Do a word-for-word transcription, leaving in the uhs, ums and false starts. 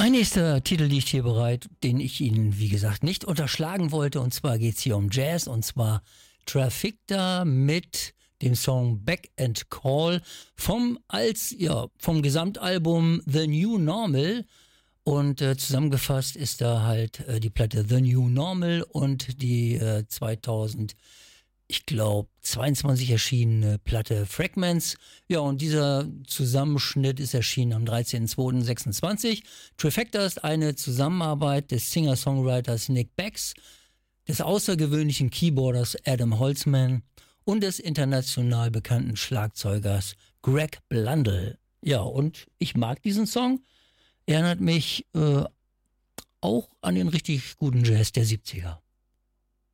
Ein nächster Titel liegt hier bereit, den ich Ihnen, wie gesagt, nicht unterschlagen wollte. Und zwar geht es hier um Jazz, und zwar Trafficta mit dem Song Back and Call vom, als, ja, vom Gesamtalbum The New Normal. Und äh, zusammengefasst ist da halt äh, die Platte The New Normal und die äh, zweitausend, ich glaube, zweiundzwanzig erschienene Platte Fragments. Ja, und dieser Zusammenschnitt ist erschienen am dreizehnten zweiten sechsundzwanzig. Trifecta ist eine Zusammenarbeit des Singer-Songwriters Nick Becks, des außergewöhnlichen Keyboarders Adam Holzman und des international bekannten Schlagzeugers Greg Blundell. Ja, und ich mag diesen Song. Er erinnert mich äh, auch an den richtig guten Jazz der siebziger.